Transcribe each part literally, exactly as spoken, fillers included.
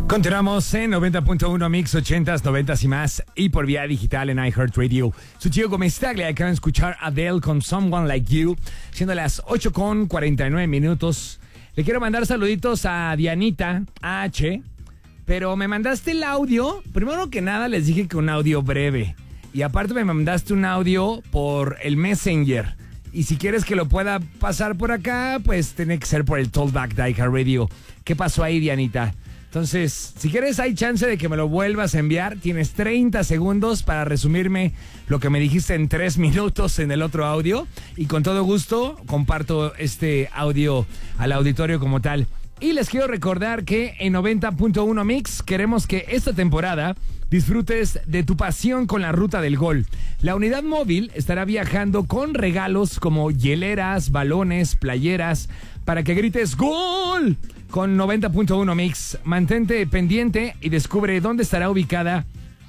Continuamos en noventa punto uno Mix, ochentas, noventas y más, y por vía digital en iHeartRadio. Su Gio Gomeztaglia, acaban de escuchar a Adele con Someone Like You, siendo las ocho con cuarenta y nueve minutos. Le quiero mandar saluditos a Dianita H, pero me mandaste el audio. Primero que nada les dije que un audio breve, y aparte me mandaste un audio por el Messenger. Y si quieres que lo pueda pasar por acá, pues tiene que ser por el Talkback de iHeartRadio. ¿Qué pasó ahí, Dianita? Entonces, si quieres, hay chance de que me lo vuelvas a enviar. Tienes treinta segundos para resumirme lo que me dijiste en tres minutos en el otro audio. Y con todo gusto comparto este audio al auditorio como tal. Y les quiero recordar que en noventa punto uno Mix queremos que esta temporada disfrutes de tu pasión con la Ruta del Gol. La unidad móvil estará viajando con regalos como hieleras, balones, playeras, para que grites ¡Gol! Con noventa punto uno Mix. Mantente pendiente y descubre dónde estará ubicada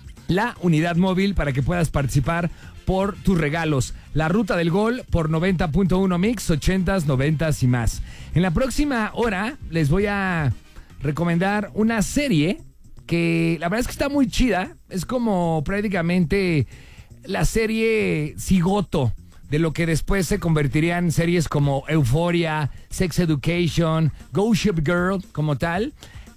la unidad móvil para que puedas participar por tus regalos. La Ruta del Gol por noventa punto uno Mix, ochentas, noventas y más. En la próxima hora les voy a recomendar una serie que la verdad es que está muy chida. Es como prácticamente la serie Cigoto de lo que después se convertirían en series como Euphoria, Sex Education, Gossip Girl como tal.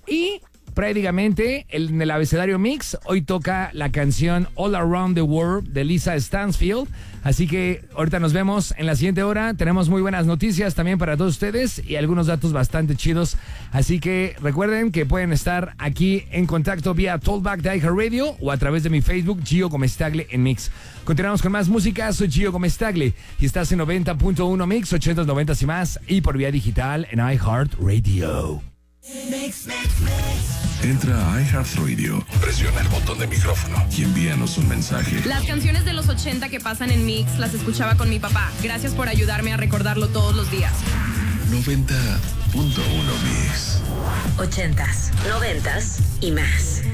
Y prácticamente en el abecedario Mix hoy toca la canción All Around the World de Lisa Stansfield. Así que ahorita nos vemos en la siguiente hora. Tenemos muy buenas noticias también para todos ustedes y algunos datos bastante chidos. Así que recuerden que pueden estar aquí en contacto vía Talkback de iHeartRadio o a través de mi Facebook, Gio Gomeztaglia en Mix. Continuamos con más música. Soy Gio Gomeztaglia y estás en noventa punto uno Mix, ochentas, noventas y más, y por vía digital en iHeartRadio. Mix, mix, mix. Entra a iHeartRadio, presiona el botón de micrófono y envíanos un mensaje. Las canciones de los ochenta que pasan en Mix las escuchaba con mi papá. Gracias por ayudarme a recordarlo todos los días. noventa punto uno Mix. Ochentas, noventas y más.